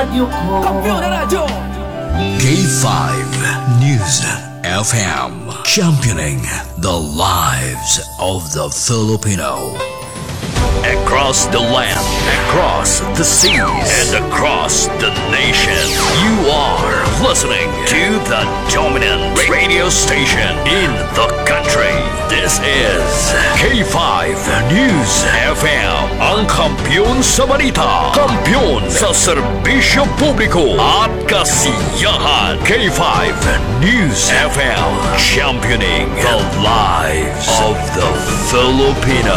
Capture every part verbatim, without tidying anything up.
radyo ko. Kampiyon na radyo! K five News F M, championing the lives of the Filipino. Across the land, across the seas, and across the nation, you are listening to the dominant radio station in the country. This is K five News F M, ang kampiyon sa balita, kampiyon sa serbisyo publiko at kasiyahan. K five News F M, championing the lives of the Filipino.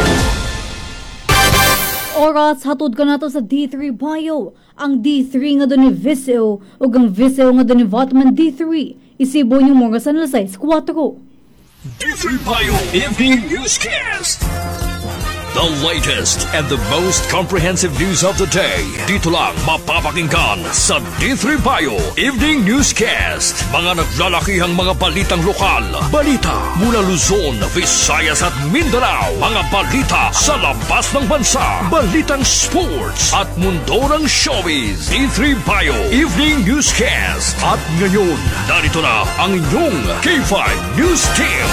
Oras hatod ka nato sa D three Bio. Ang D three nga doon ni Viseo o ang Viseo nga doon ni Vatman D three. Isibo niyo mga sa alas four. D three Bio Evening Newscast. The latest and the most comprehensive news of the day. Dito lang mapapakinggan sa D three Bio Evening Newscast. Mga naglalakihang mga balitang lokal. Balita mula Luzon, Visayas at Mindanao. Mga balita sa labas ng bansa. Balitang sports at mundo ng showbiz. D three Bio Evening Newscast. At ngayon, narito na ang inyong K five News Team.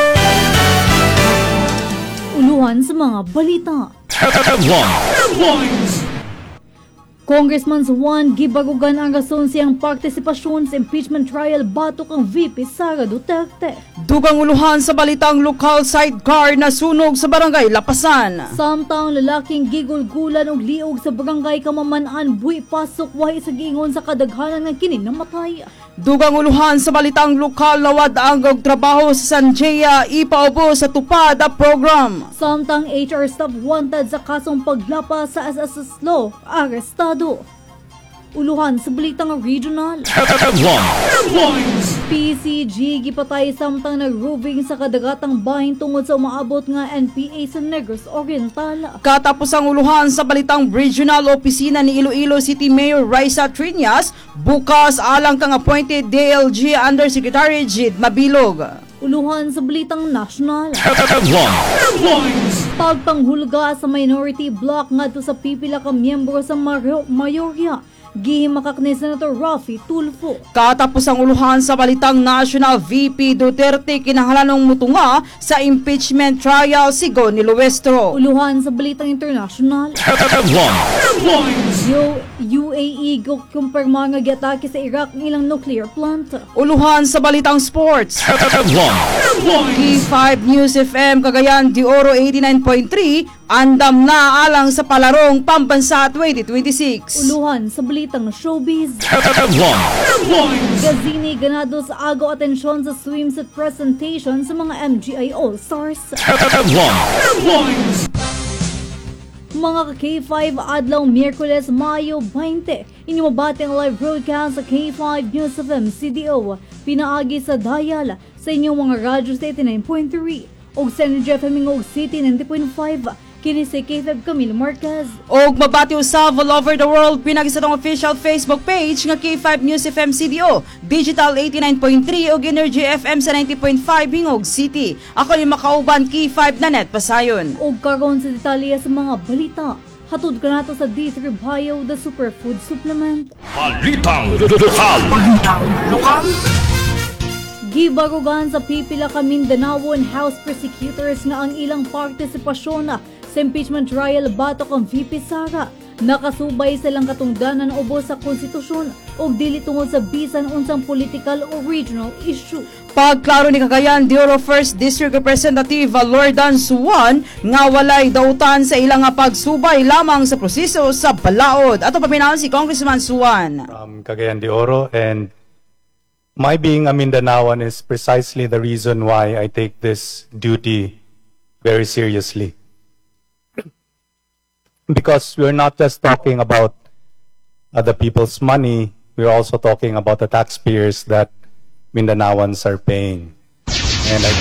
Uluhan sa mga balita. Headlines. Congressman Juan gibagugan ang rason siyang partisipasyon sa impeachment trial batok ang V P Sara Duterte. Dugang uluhan sa balitang lokal sidecar na sunog sa barangay Lapasan. Samtang lalaking gigulgulan og liog sa barangay Kamaman-an buhi pasok wahi sa giingon sa kadaghanan nga kini namatay. Dugang uluhan sa balitang lokal lawad ang og trabaho sa Sanjaya ipaubo sa tupad a program. Samtang H R staff wanted sa kasong paglapa sa S S S law arestado. Uluhan sa balitang regional. Headlines. P C G gipatay samtang nag-roving sa kadagatang bahin tungod sa umaabot nga N P A sa Negros Oriental. Katapos ang uluhan sa balitang regional opisina ni Iloilo City Mayor Raisa Triñas, bukas alang kang appointed D L G Undersecretary Jid Mabilog. Uluhan sa balitang national. Headlines. Pagpanghulga sa minority block ngadto sa pipila ka miyembro sa Mar- mayorya. Gihimakak ni Senator Raffy Tulfo. Katapos ang uluhan sa balitang national, V P Duterte kinahanglanong mutunga sa impeachment trial sigo ni Luestro. Uluhan sa balitang international. Headlines. U A E kumpirma nga giatake sa Iraq ng ilang nuclear plant. Uluhan sa balitang sports. Headlines. K five News F M Cagayan de Oro eighty-nine point three andam na alang sa palarong pambansa twenty twenty-six. Uluhan sa balitang showbiz. Headlines. Gazini ganado sa agaw atensyon sa swimsuit presentation sa mga M G I All-Stars. Headlines. Mga ka-K five adlaw Miyerkules, Mayo twenty, inimabati ang live broadcast sa K five News F M C D O, pinaagi sa dial sa inyong mga radyo sa eighty-nine point three o sa N J F M Ingog City ninety point five. Kini si K five Camilo Marquez. Og mabati usab all over the world pinagi sa tong official Facebook page nga K five News F M C D O, Digital eighty-nine point three og Energy F M sa ninety point five Ingog City. Ako yung makauban K five na net pasayon. Og karon sa detalye sa mga balita. Hatod ka nato sa D three Bio, the superfood supplement. Balitang lokal. Balitang lokal. Gibarugan sa pipila ka Mindanaon House prosecutors nga ang ilang partisipasyon sa impeachment trial batok ang V P Sara. Nakasubay silang katungdanan ubos sa konstitusyon o dili tungod sa bisan unsang political o regional issue. Pagklaro ni Cagayan de Oro first District Representative Lordan Suwan nga walay dautan sa ilang nga pagsubay lamang sa proseso sa balaod. Ato paminaon si Congressman Suwan. From Cagayan de Oro, and my being a Mindanaoan is precisely the reason why I take this duty very seriously. Because we're not just talking about other people's money, we're also talking about the taxpayers that Mindanaoans are paying. And I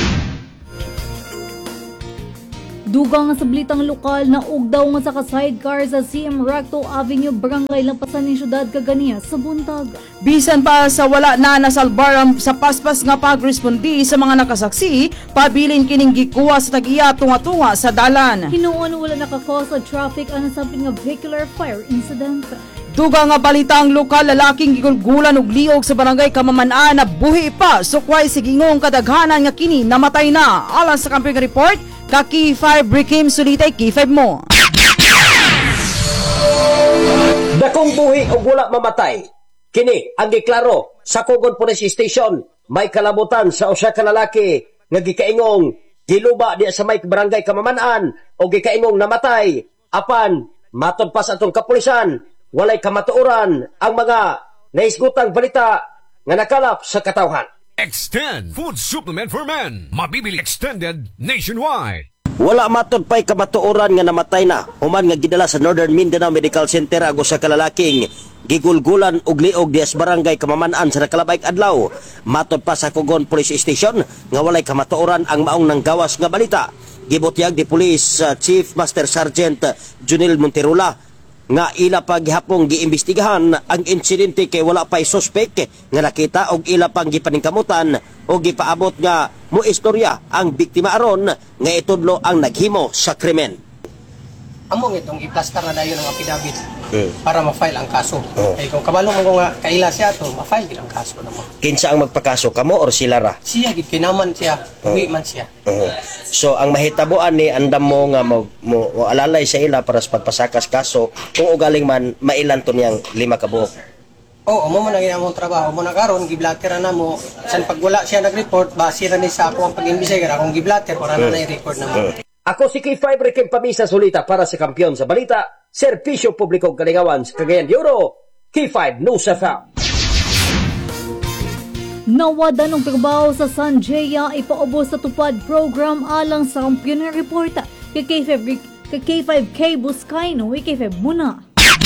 Dugang nga sa blitang lokal na ugdaw nga sa ka-sidecar sa C M Recto Avenue, Barangay Lampasan ng Syudad Caguania sa buntag. Bisan pa sa wala na nasalbar ang sa paspas nga pagrespondi sa mga nakasaksi, pabilin kining gikuha sa tag-iya tunga-tunga sa dalan. Hinuon wala nakakos sa traffic ang nasabing nga vehicular fire incident. Duga nga balitang lokal, lalaking gigulgulan og liog sa barangay Kamaman-an na buhi pa sukway sigingong kadaghanan nga kini namatay na. Alang sa Kampiyon Report, ka K five Rikim Sulitay K five mo. Dakong buhi o wala mamatay. Kini ang giklaro sa Kugon Police Station. May kalabutan sa usa ka lalaki nga gikaingong giluba diya sa may barangay Kamaman-an o gikaingong namatay. Apan matod pa sa atong kapulisan, walay kamatuoran ang mga naisgutang balita nga nakalap sa katawhan. Extend food supplement for men. Mabibili extended nationwide. Wala matod pa'y kamatuoran nga namatay na. Human nga gidala sa Northern Mindanao Medical Center ang usa ka lalaking gigulgulan og liog diya sa barangay Kamaman-an sa nakalabayk adlaw. Matod pa sa Kugon Police Station nga walay kamatuoran ang maong nanggawas nga balita. Gibutyag di Police uh, Chief Master Sergeant Junil Monterola nga ila pa gihapong giimbestigahan ang insidente kay wala pa'y suspek nga nakita og ila pang gipaningkamutan o gipaabot nga mo istorya ang biktima aron nga itudlo ang naghimo sa krimen. Among itong i-plaster na dayon ang affidavit Hmm. para ma-file ang kaso. Oh. Kaya kung kabalo mo nga kaila siya to, ma-file gid ang kaso naman. Kinsa ang magpakaso, kamo or sila ra? Siya gid kinaman siya, uwi man siya. Uh-huh. So ang mahitabuan ni andam mo nga mo, mo, mo alalay sa ila para sa pagpasakas kaso kung ugaling man mailan to niyang lima ka buok. Oo, mo mo na ginamong trabaho mo na karon giblatter na mo. San pag wala siya nag-report, base ra ni sa ako ang pag-imbestigar akong giblatter para na na-record na mo. Ako si K five Rikim Pamisa Sulita para sa Kampiyon sa Balita, Serbisyo Publiko Kalingawan sa Cagayan de Oro, K five News F M. Nawada ng trabaho sa Sanjaya ipaubos sa tupad program alang sa Kampiyon Report. Kay K five, kay K five K Buscaino, K five muna.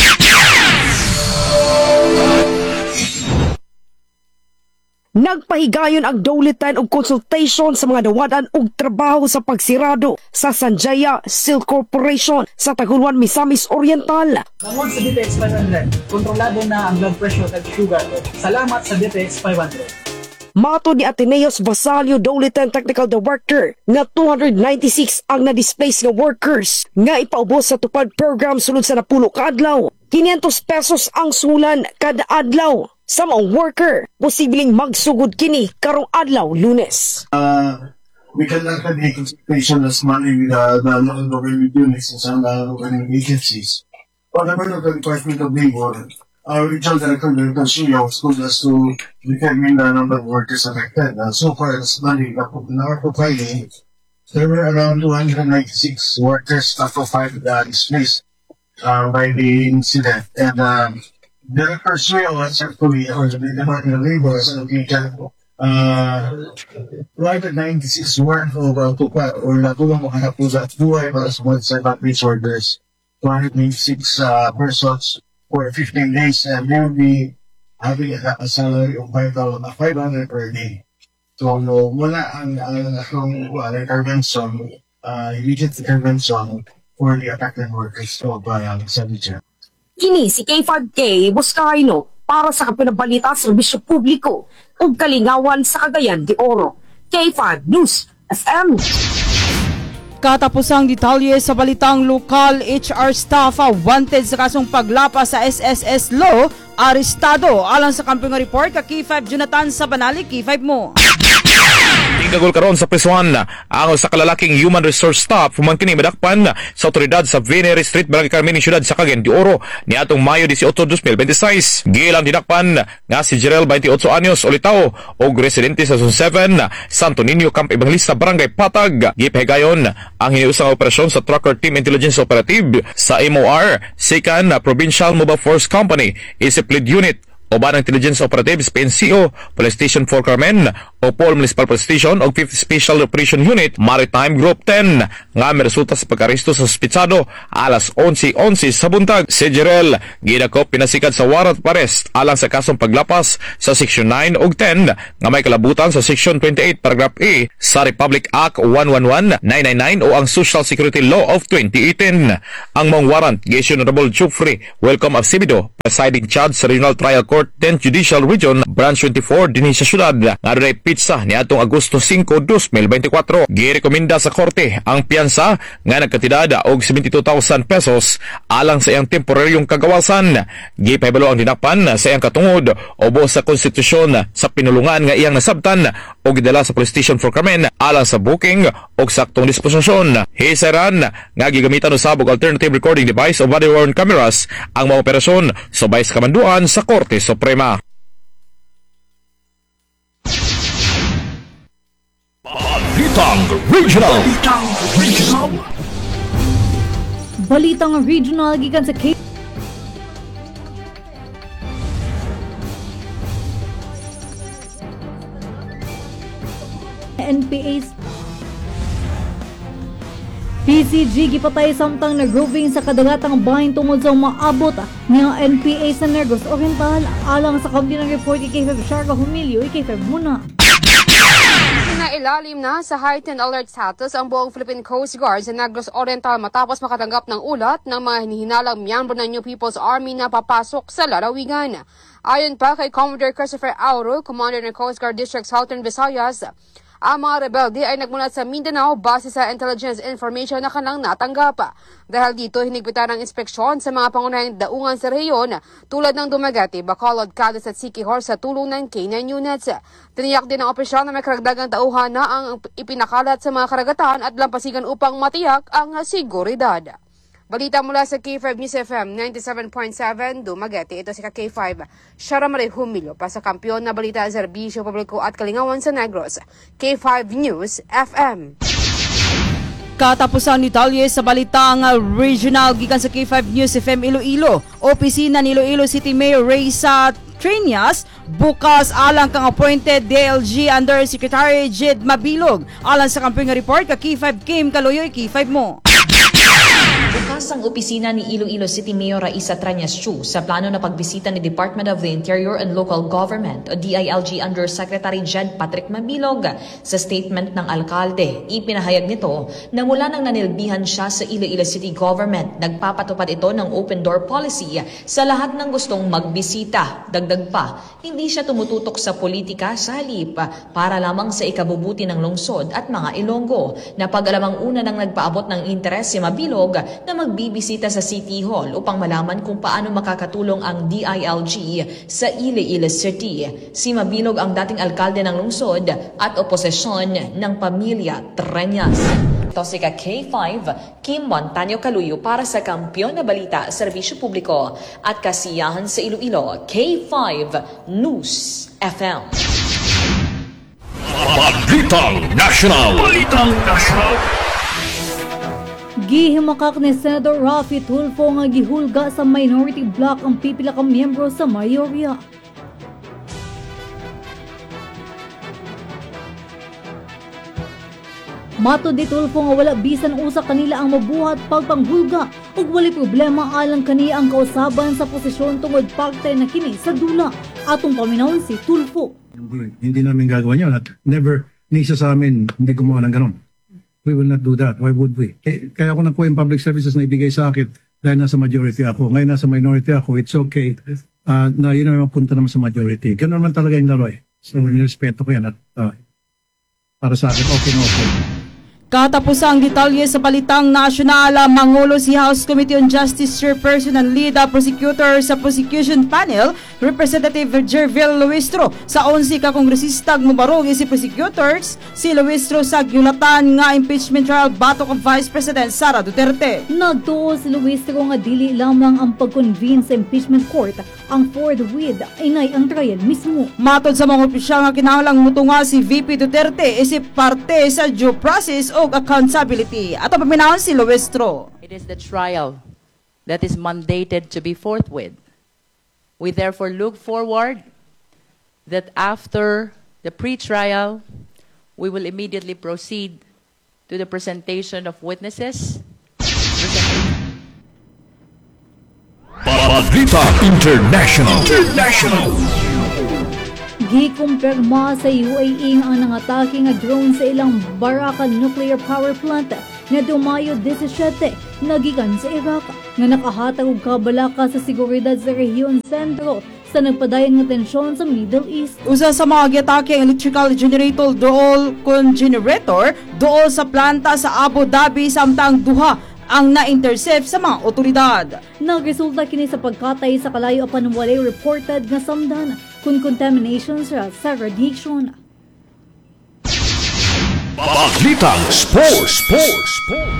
Nagpahigayon ang dawlitan og consultation sa mga dawadan og trabaho sa pagsirado sa Sanjaya Steel Corporation sa Taguluan, Misamis Oriental. Tungod sa D T X five hundred, kontrolado na ang blood pressure at sugar. Salamat sa D T X five hundred. Mato ni Ateneos Basalio, Dawlitan Technical Director, nga two hundred ninety-six ang na-displace nga workers nga ipaubos sa tupad program sulod sa napulo ka adlaw. quinientos pesos ang sulan kada adlaw sa mga worker. Posibleng magsugod kini karong adlaw Lunes. Uh, we conducted a consultation last Monday with uh, the local government units and some uh, government agencies. On the part of the Department of Labor, our regional director, Director Suyo, was told us to determine the number of workers affected. Uh, so far, this Monday, in our profiling, there were around two hundred ninety-six workers that profiled uh, displaced uh, by the incident. And um, Director Suyo was actually, or the Department of Labor, was allocated uh, two hundred ninety-six work over to or natulong mo hanap po sa buhay para sa mga service orders. two hundred ninety-six uh, persons for fifteen days, and they will be having a, a salary of five hundred per day. So, no, mula ang ang akong uh, intervention, uh, immediate intervention for the affected workers of uh, Sanjaya. Kini si K five K Buscaino para sa kapinabalita sa serbisyo publiko ug kalingawan sa Cagayan de Oro. K five News F M. Katapusang detalye sa balitang lokal, H R staff wanted sa kasong paglapas sa S S S law, arestado. Alang sa Kampiyon Report, ka K five Jonathan Sabanali, K five mo. Tingagol karon sa prisuan ang sa kalalaking human resource staff humangkini madakpan sa otoridad sa Venery Street, Barangay Carmen, siyudad sa Cagayan de Oro niadtong Mayo eighteen, two thousand twenty-six. Gilang dinakpan nga si Jerel, twenty-eight anyos, olitaw og residente sa Zone seven, Santo Niño, Camp Evangelista, Barangay Patag. Gipahigayon ang hiniusang operasyon sa Trucker Team Intelligence Operative sa M O R, second Provincial Mobile Force Company, Isip Lead Unit, Oban Intelligence Operatives, P N C O, Police Station for Carmen, Opol Municipal Police Station, o fifth Special Operation Unit, Maritime Group ten, nga may resulta sa pag-aresto sa suspitsado alas eleven eleven sa buntag. Si Jerel, ginakop pinasikat sa warrant of arrest alang sa kasong paglapas sa Section nine ug ten nga may kalabutan sa Section twenty-eight, Paragraph A sa Republic Act one eleven nine ninety-nine o ang Social Security Law of twenty eighteen. Ang mong warrant, gi-issue Honorable Jufre Welcome Acevedo, presiding judge sa Regional Trial Court tenth Judicial Region, Branch twenty-four, dinhi sa syudad, nga doon ay pitsa ni atong Agosto singko, dos mil beintikwatro. Girekomenda sa korte ang piyansa nga nagkatidada og seventy-two thousand pesos alang sa iyang temporaryong kagawasan. Gipahibalo ang dinakpan sa iyang katungod obo sa konstitusyon sa pinulungan nga iyang nasabtan o gidala sa police station for Carmen alang sa booking o saktong disposisyon. Hisaran nga gigamitan usab og alternative recording device o body-worn cameras ang mga operasyon subay sa kamanduan sa Korte Suprema. Balitang Regional. Balitang Regional. Balitang regional gikan sa K N P A P C G gipatay samtang nag-roving sa kadagatang bahin tungod sa maabot ng N P A sa Negros Oriental alang sa kambi ng report kay Feb Sharga Humilio kay Feb muna. Sinailalim na sa heightened alert status ang buong Philippine Coast Guard sa Negros Oriental matapos makatanggap ng ulat ng mga hinihinalang miyembro ng New People's Army na papasok sa lalawigan. Ayon pa kay Commodore Christopher Auro, Commander ng Coast Guard District Southern Visayas, ang mga rebelde ay nagmulat sa Mindanao base sa intelligence information na kanilang natanggap. Dahil dito, hinigpitan ang inspeksyon sa mga pangunahing daungan sa rehiyon tulad ng Dumaguete, Bacolod, Cadiz at Siquijor sa tulong ng K nine units. Tiniyak din ng opisyal na may karagdagang tauhan na ang ipinakalat sa mga karagatan at lampasigan upang matiyak ang seguridad. Balita mula sa K five News F M ninety-seven point seven Dumaguete. Ito si K five Shara Marie Humilio pa sa kampiyon na balita sa serbisyo publiko at kalingawan sa Negros. K five News F M. Katapusan ni Talye sa balitang regional gikan sa K five News F M Iloilo. Opisina ni Iloilo City Mayor Reysa Trinas bukas alang kang appointed D L G Undersecretary Jed Mabilog. Alang sa kampiyon nga report ka K five Kim Kaloyoy K five mo. Bukas ang opisina ni Iloilo City Mayor Raisa Trinas Chu sa plano na pagbisita ni Department of the Interior and Local Government o D I L G Undersecretary Jed Patrick Mabilog. Sa statement ng alkalde, ipinahayag nito na mula nang nanilbihan siya sa Iloilo City Government, nagpapatupad ito ng open door policy sa lahat ng gustong magbisita. Dagdag pa, hindi siya tumututok sa politika sa halip para lamang sa ikabubuti ng lungsod at mga Ilonggo. Napag-alamang una nang nagpaabot ng interes si Mabilog na magbibisita sa City Hall upang malaman kung paano makakatulong ang D I L G sa Iloilo City. Si Mabilog ang dating alkalde ng lungsod at oposisyon ng pamilya Trinas. Ito si K five Kim Montaño Kaluyo para sa Kampiyon na Balita, Serbisyo Publiko at Kasiyahan sa Iloilo. K five News F M. Balitang National. Balitang National. Gihimakak ni Senator Raffy Tulfo nga gihulga sa minority bloc ang pipila ka miyembro sa mayorya. Matod ni Tulfo nga wala bisan usa kanila ang mabuhat pagpanghulga ug wala problema alang kaniya ang kausaban sa posisyon tungod pagtay na kini sa dula. Atong paminawon si Tulfo. Hindi namin gagawa niya at never ni isa sa amin hindi gumawa ng ganon. We will not do that. Why would we? Kaya ako nakuha yung public services na ibigay sa akin dahil nasa majority ako. Ngayon nasa minority ako, it's okay uh, na yun ang punta naman sa majority. Ganun naman talaga yung laro eh. So, nirespeto ko yan at uh, para sa akin, okay na okay. Katapusang detalye sa balitang nasyonal, mangulo si House Committee on Justice Chairperson and Lead Prosecutor sa Prosecution Panel, Representative Jervil Luistro. Sa onse ka kongresista mubarog si prosecutors, si Luistro sa gyulatan nga impeachment trial batok ang Vice President Sara Duterte. Nagtuo si Luistro nga dili lamang ang pag-convene sa impeachment court, ang forthwith inay ang trial mismo. Matod sa mga opisyal nga kinahanglang mutunga si V P Duterte isip parte sa due process o accountability. Ato paminahon si Luistro. It is the trial that is mandated to be forthwith. We therefore look forward that after the pre-trial, we will immediately proceed to the presentation of witnesses. Balita International. International. Gikumpirma sa U A E ang nangatake nga drone sa ilang Barakan Nuclear Power Plant na Mayo seventeen nagikan sa Iraq nga nakahatag og kabalaka sa seguridad sa rehiyon sentro sa nagpadayon nga tensyon sa Middle East. Usa sa mga giatake ang electrical generator dool kun generator dool sa planta sa Abu Dhabi samtang duha ang na-intercept sa mga otoridad. Nagresulta kini sa pagkatay sa kalayo apan walay reported nga samdan kun contamination sa, sa radiation. Balitang Sports. Sports.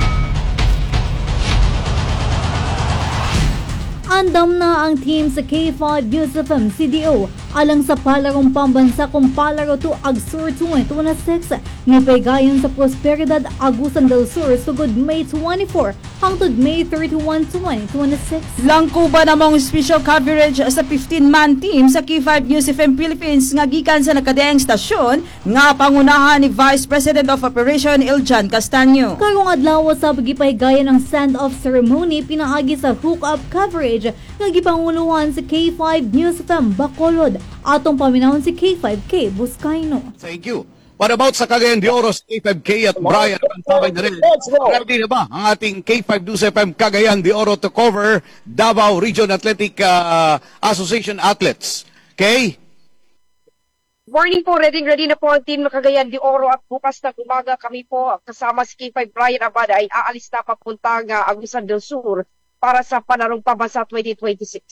Andam na ang team sa K five News F M C D O alang sa palarong pambansa kung palaro to Agsur twenty twenty-six nga paygayon sa Prosperidad Agusan del Sur sugod May twenty-four hangtod May thirty-one, twenty twenty-six. Langko ba namang special coverage sa fifteen-man team sa K five News F M Philippines nga gikan sa nakadeang stasyon nga pangunahan ni Vice President of Operation Iljan Castaño. Karong adlaw sa pagipaygayan ng send-off ceremony pinaagi sa hook-up coverage nga gipanguluhan sa K five News F M Bacolod atong paminahon si K five K Buscaino. Thank you. What about sa Cagayan de Oro, K five K at Brian Pansabay na rin? Ready na ba ang ating K five News F M Cagayan de Oro to cover Davao Region Athletic uh, Association athletes? Okay? Morning po, ready ready na po ang team ng Cagayan de Oro at bukas na umaga kami po kasama si K five Brian Abada ay aalis na papunta ng Agusan del Sur para sa Panarong Pambansa twenty twenty-six.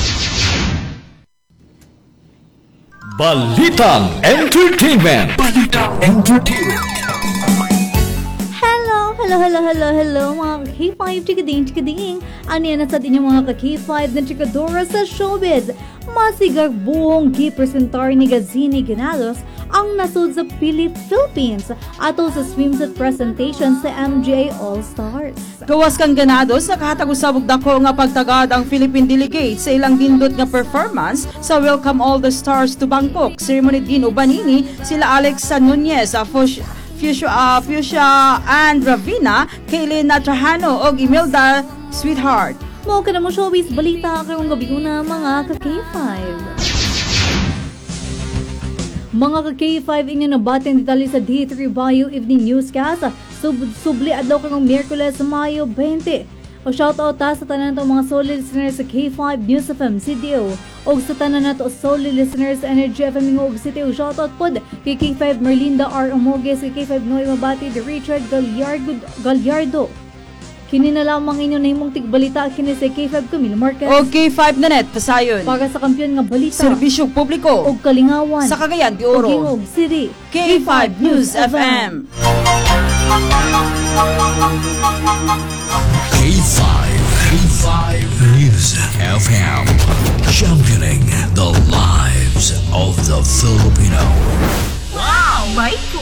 Balitang Entertainment. Balitang Entertainment. Hello, hello, hello, hello, hello mga K five chikading chikading. Ano yan sa inyong mga ka-K five na chikadora sa showbiz? Masigar buong gipresentar ni Gazini Ganalos ang nasud sa Philip Philippines ato sa swimsuit presentation sa M G A All-Stars. Gawas kang ganados, nakahatag-usabog dako nga pagtagad ang Philippine delegate sa ilang dindot nga performance sa Welcome All the Stars to Bangkok. Ceremony din ubanini sila Alex Nunez, uh, Fushia, uh, Fushia and Ravina, Kaylin Trajano og Imelda Sweetheart. Mo ka na mo showbiz balita karong gabi una mga ka-K five. Mga ka-K five inyo nabating detalye sa D three Bayou Evening Newscast sub subli adlaw karong Miyerkules Mayo twenty. O shoutout ta sa tanan natong mga solid listeners sa K five News F M C D O o sa tanan nato solid listeners sa Energy F M Ingog City. O shoutout pod kay K five Merlinda R. Omoges, kay K five Noy Mabati, the Richard Gallardo, Gallardo. Kini na lamang inyo na himong tigbalita kini sa K five Camilo Marquez. O K five na net, pasayon. Para sa kampiyon nga balita, serbisyong publiko, o kalingawan, sa Cagayan de Oro, o Ingog City, K five News F M. K five, K five News F M, championing the lives of the Filipino. Wow! May